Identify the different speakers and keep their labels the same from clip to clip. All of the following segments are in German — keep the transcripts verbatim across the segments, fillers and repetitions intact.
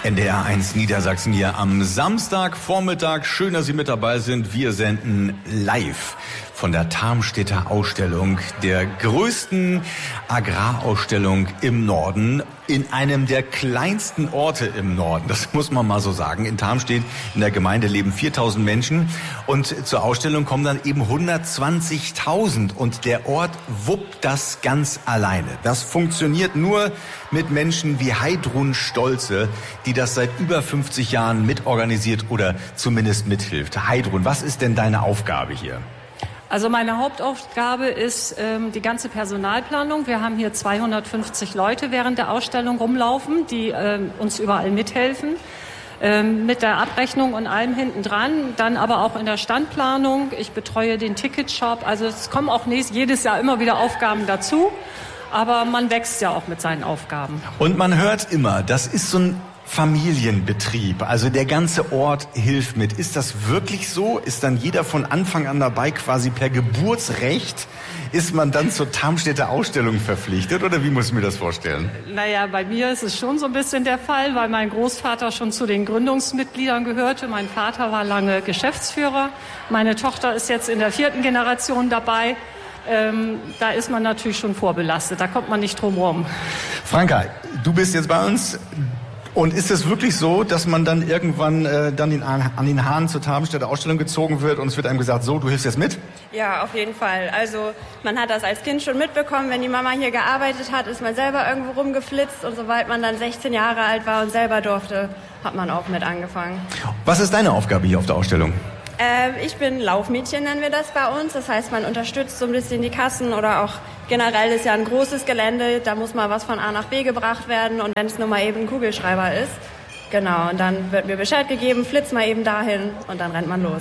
Speaker 1: N D R eins Niedersachsen hier am Samstagvormittag. Schön, dass Sie mit dabei sind. Wir senden live von der Tarmstädter Ausstellung, der größten Agrarausstellung im Norden, in einem der kleinsten Orte im Norden. Das muss man mal so sagen. In Tarmstedt, in der Gemeinde, leben viertausend Menschen und zur Ausstellung kommen dann eben hundertzwanzigtausend und der Ort wuppt das ganz alleine. Das funktioniert nur mit Menschen wie Heidrun Stolze, die das seit über fünfzig Jahren mitorganisiert oder zumindest mithilft. Heidrun, was ist denn deine Aufgabe hier?
Speaker 2: Also meine Hauptaufgabe ist ähm, die ganze Personalplanung. Wir haben hier zweihundertfünfzig Leute während der Ausstellung rumlaufen, die ähm, uns überall mithelfen. Ähm, mit der Abrechnung und allem hinten dran. Dann aber auch in der Standplanung. Ich betreue den Ticketshop. Also es kommen auch nächstes, jedes Jahr immer wieder Aufgaben dazu. Aber man wächst ja auch mit seinen Aufgaben.
Speaker 1: Und man hört immer, das ist so ein Familienbetrieb, also der ganze Ort hilft mit. Ist das wirklich so? Ist dann jeder von Anfang an dabei, quasi per Geburtsrecht? Ist man dann zur Tarmstädter Ausstellung verpflichtet oder wie muss ich mir das vorstellen?
Speaker 2: Naja, bei mir ist es schon so ein bisschen der Fall, weil mein Großvater schon zu den Gründungsmitgliedern gehörte. Mein Vater war lange Geschäftsführer. Meine Tochter ist jetzt in der vierten Generation dabei. Ähm, da ist man natürlich schon vorbelastet, da kommt man nicht drum rum.
Speaker 1: Franka, du bist jetzt bei uns. Und ist es wirklich so, dass man dann irgendwann äh, dann den, an den Haaren zur Tarmstädter Ausstellung gezogen wird und es wird einem gesagt, so, du hilfst jetzt mit?
Speaker 3: Ja, auf jeden Fall. Also man hat das als Kind schon mitbekommen, wenn die Mama hier gearbeitet hat, ist man selber irgendwo rumgeflitzt und sobald man dann sechzehn Jahre alt war und selber durfte, hat man auch mit angefangen.
Speaker 1: Was ist deine Aufgabe hier auf der Ausstellung?
Speaker 3: Äh, ich bin Laufmädchen, nennen wir das bei uns. Das heißt, man unterstützt so ein bisschen die Kassen oder auch generell ist ja ein großes Gelände, da muss mal was von A nach B gebracht werden und wenn es nur mal eben ein Kugelschreiber ist, genau, und dann wird mir Bescheid gegeben, flitz mal eben dahin und dann rennt man los.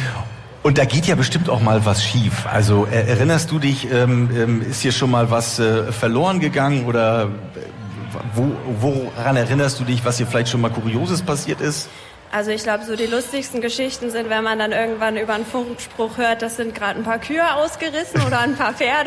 Speaker 1: Und da geht ja bestimmt auch mal was schief. Also äh, erinnerst du dich, ähm, ist hier schon mal was äh, verloren gegangen oder wo, woran erinnerst du dich, was hier vielleicht schon mal Kurioses passiert ist?
Speaker 3: Also ich glaube, so die lustigsten Geschichten sind, wenn man dann irgendwann über einen Funkspruch hört, das sind gerade ein paar Kühe ausgerissen oder ein paar Pferde.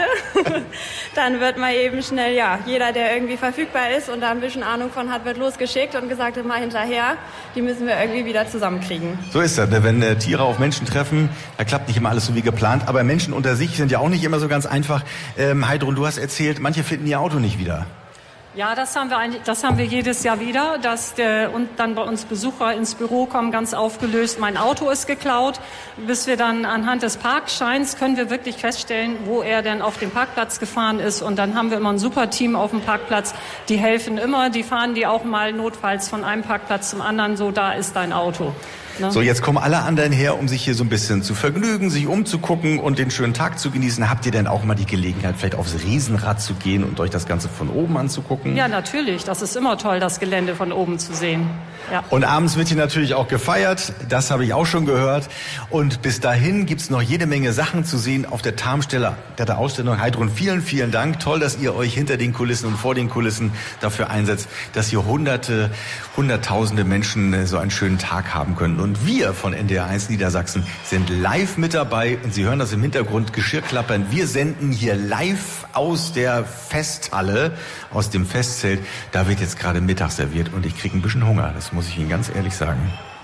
Speaker 3: Dann wird mal eben schnell, ja, jeder, der irgendwie verfügbar ist und da ein bisschen Ahnung von hat, wird losgeschickt und gesagt, immer hinterher, die müssen wir irgendwie wieder zusammenkriegen.
Speaker 1: So ist das, wenn äh, Tiere auf Menschen treffen, da klappt nicht immer alles so wie geplant, aber Menschen unter sich sind ja auch nicht immer so ganz einfach. Ähm, Heidrun, du hast erzählt, manche finden ihr Auto nicht wieder.
Speaker 2: Ja, das haben wir eigentlich, das haben wir jedes Jahr wieder, dass der, und dann bei uns Besucher ins Büro kommen, ganz aufgelöst, mein Auto ist geklaut. Bis wir dann anhand des Parkscheins können wir wirklich feststellen, wo er denn auf dem Parkplatz gefahren ist. Und dann haben wir immer ein super Team auf dem Parkplatz, die helfen immer, die fahren die auch mal notfalls von einem Parkplatz zum anderen, so da ist dein Auto. Ne?
Speaker 1: So, jetzt kommen alle anderen her, um sich hier so ein bisschen zu vergnügen, sich umzugucken und den schönen Tag zu genießen. Habt ihr denn auch mal die Gelegenheit, vielleicht aufs Riesenrad zu gehen und euch das Ganze von oben anzugucken?
Speaker 2: Ja, natürlich. Das ist immer toll, das Gelände von oben zu sehen. Ja.
Speaker 1: Und abends wird hier natürlich auch gefeiert. Das habe ich auch schon gehört. Und bis dahin gibt's noch jede Menge Sachen zu sehen auf der Tarmstädter der Ausstellung. Heidrun, vielen, vielen Dank. Toll, dass ihr euch hinter den Kulissen und vor den Kulissen dafür einsetzt, dass hier hunderte, hunderttausende Menschen so einen schönen Tag haben können. Und wir von N D R eins Niedersachsen sind live mit dabei. Und Sie hören das im Hintergrund Geschirr klappern. Wir senden hier live aus der Festhalle, aus dem Festzelt. Da wird jetzt gerade Mittag serviert und ich kriege ein bisschen Hunger. Das muss ich Ihnen ganz ehrlich sagen.